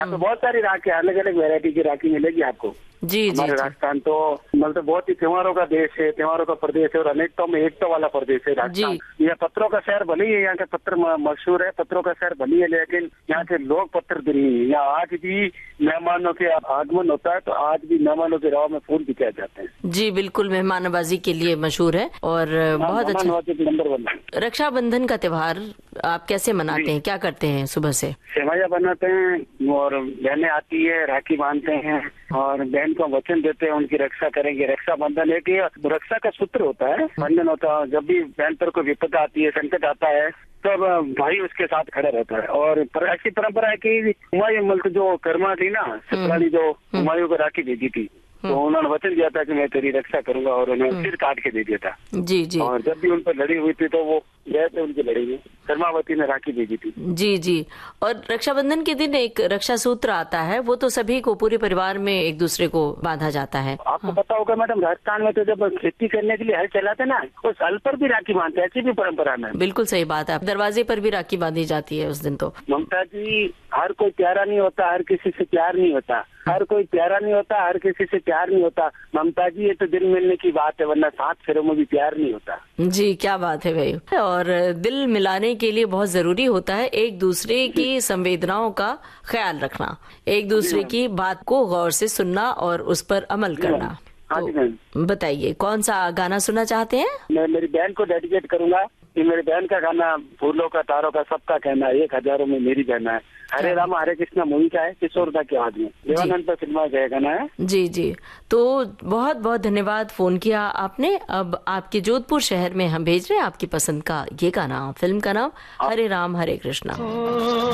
यहाँ पे बहुत सारी राखी, अलग अलग वैरायटी की राखी मिलेगी आपको। जी जी हमारे राजस्थान तो मतलब बहुत ही त्योहारों का देश है, त्योहारों का प्रदेश है और अनेकताओं में एकता वाला प्रदेश है राजस्थान। यह पत्रों का शहर भले ही है, यहाँ के पत्र मशहूर है, पत्रों का शहर भले है, लेकिन यहाँ के लोग पत्र प्रेमी है। यहाँ आज भी मेहमानों के आगमन होता है तो आज भी मेहमानों के राह में फूल बिकाए जाते हैं। जी बिल्कुल, मेहमान नवाजी के लिए मशहूर है और बहुत अच्छा। नंबर 1। रक्षाबंधन का त्योहार आप कैसे मनाते हैं, क्या करते हैं सुबह से? सेवैया बनाते हैं और बहनें आती है, राखी बांधते हैं और बहन को वचन देते हैं उनकी रक्षा करेंगे। रक्षाबंधन एक रक्षा का सूत्र होता है, बंधन होता है। जब भी बहन पर कोई विपदा आती है, संकट आता है, तब भाई उसके साथ खड़ा रहता है। और ऐसी परंपरा है कि हुमायूं मल्क जो कर्मा थी ना, सतरानी जो हुमायूं को राखी भेजी थी, तो उन्होंने वचन दिया था कि मैं तेरी रक्षा करूंगा और उन्होंने सिर काट के दे दिया था। जी जी। और जब भी उन पर लड़ी हुई थी तो वो गए थे उनकी लड़ी में, कर्मावती ने राखी भेजी थी। जी जी। और रक्षाबंधन के दिन एक रक्षा सूत्र आता है, वो तो सभी को, पूरे परिवार में एक दूसरे को बांधा जाता है। आपको पता होगा मैडम, राजस्थान में तो जब खेती करने के लिए हल चलाते ना, उस हल पर भी राखी बांधते हैं, ऐसी भी परंपरा है। बिल्कुल सही बात है, दरवाजे पर भी राखी बांधी जाती है उस दिन। तो ममता जी, हर कोई प्यारा नहीं होता, हर किसी से प्यार नहीं होता, हर कोई प्यारा नहीं होता, हर किसी से प्यार नहीं होता। ममता जी, ये तो दिल मिलने की बात है, वरना 7 फेरों में भी प्यार नहीं होता। जी क्या बात है भाई। और दिल मिलाने के लिए बहुत जरूरी होता है एक दूसरे की संवेदनाओं का ख्याल रखना, एक दूसरे की बात को गौर से सुनना और उस पर अमल करना। तो बताइए कौन सा गाना सुनना चाहते हैं? मैं मेरी बहन को डेडिकेट करूंगा कि मेरी बहन का गाना फूलों का तारों का सबका कहना, 1 हजारों में मेरी बहना है। हरे राम हरे कृष्णा मूवी का है, किशोरदा की आवाज में, देवानंद पर फिल्मा गया गाना है। जी जी। तो बहुत बहुत धन्यवाद फोन किया आपने। अब आपके जोधपुर शहर में हम भेज रहे हैं आपकी पसंद का ये गाना। फिल्म का नाम हरे राम हरे कृष्णा।